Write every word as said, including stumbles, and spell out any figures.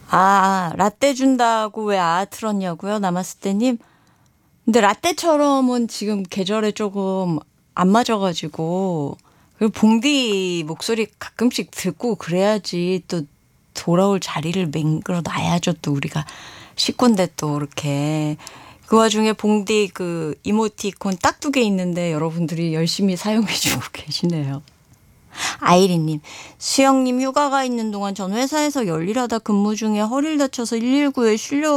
아, 라떼 준다고 왜 아 틀었냐고요? 나마스테님? 근데 라떼처럼은 지금 계절에 조금 안 맞아가지고, 그리고 봉디 목소리 가끔씩 듣고 그래야지 또 돌아올 자리를 맹글어 놔야죠. 또 우리가 식구인데 또 이렇게. 그 와중에 봉디 그 이모티콘 딱 두 개 있는데 여러분들이 열심히 사용해주고 계시네요. 아이리님, 수영님 휴가가 있는 동안 전 회사에서 열일하다 근무 중에 허리를 다쳐서 일일구에 실려